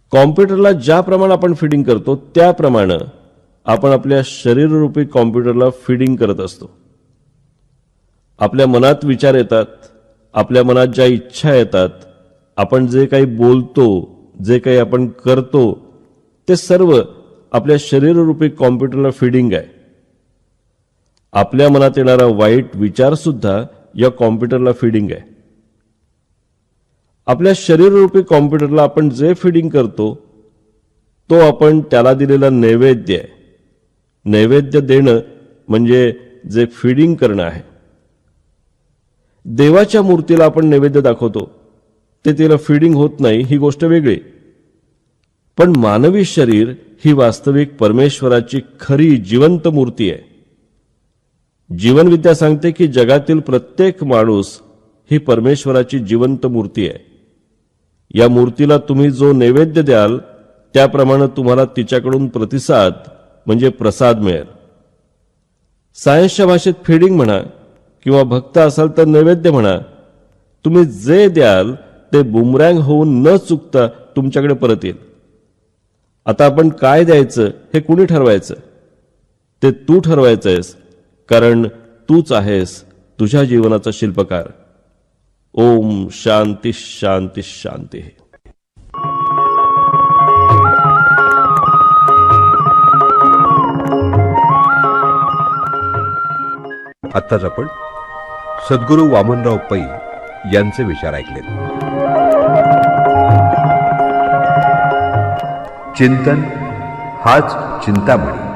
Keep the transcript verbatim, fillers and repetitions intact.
कॉम्प्युटरला ज्याप्रमाणे आपण फिडिंग करतो त्याप्रमाणे आपण आपल्या शरीररूपी कॉम्प्युटरला फिडिंग करत असतो. आपल्या मनात विचार येतात, आपल्या मनात ज्या इच्छा येतात, आपण जे काही बोलतो, जे काही आपण करतो, ते सर्व आपल्या शरीररूपी कॉम्प्युटरला फिडिंग आहे. आपल्या मनात येणारा वाईट विचार सुद्धा या कॉम्प्युटरला फिडिंग आहे. आपल्या शरीररूपी कॉम्प्युटरला आपण जे फिडिंग करतो तो आपण त्याला दिलेला नैवेद्य आहे. नैवेद्य देणं म्हणजे जे फिडिंग करणं आहे. देवाच्या मूर्तीला आपण नैवेद्य दाखवतो, ते तिला फिडिंग होत नाही ही गोष्ट वेगळी. पण मानवी शरीर ही वास्तविक परमेश्वराची खरी जिवंत मूर्ती आहे. जीवनविद्या सांगते की जगातील प्रत्येक माणूस ही परमेश्वराची जिवंत मूर्ती आहे. या मूर्तीला तुम्ही जो नैवेद्य द्याल त्याप्रमाणे तुम्हाला तिच्याकडून प्रतिसाद म्हणजे प्रसाद मिळेल. सायन्सच्या भाषेत फिडिंग म्हणा किंवा भक्त असाल तर नैवेद्य म्हणा, तुम्ही जे द्याल ते बुमरँग होऊन न चुकता तुमच्याकडे परत येईल. आता आपण काय द्यायचं हे कुणी ठरवायचं? ते तू ठरवायचंयस, कारण तूच आहेस तुझ्या जीवनाचा शिल्पकार. ओम शांती शांती शांती. आत्ताच आपण सद्गुरू वामनराव पै यांचे विचार ऐकले. चिंतन हाच चिंतामणी.